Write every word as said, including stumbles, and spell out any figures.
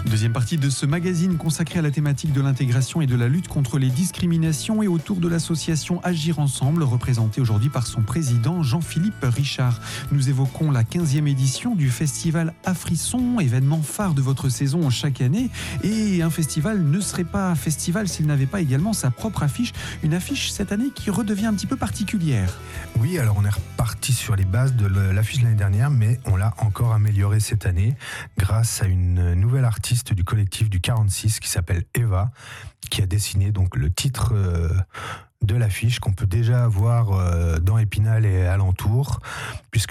Deuxième partie de ce magazine consacré à la thématique de l'intégration et de la lutte contre les discriminations et autour de l'association Agir Ensemble, représentée aujourd'hui par son président Jean-Philippe Richard. Nous évoquons la quinzième édition du festival Afrisson, événement phare de votre saison chaque année. Et un festival ne serait pas festival s'il n'avait pas également sa propre affiche. Une affiche cette année qui redevient un petit peu particulière. Oui, alors on est reparti sur les bases de l'affiche de l'année dernière, mais on l'a encore améliorée cette année grâce à une nouvelle artiste du collectif du quarante-six qui s'appelle Eva, qui a dessiné donc le titre euh, de l'affiche qu'on peut déjà voir euh, dans Épinal et alentour, puisque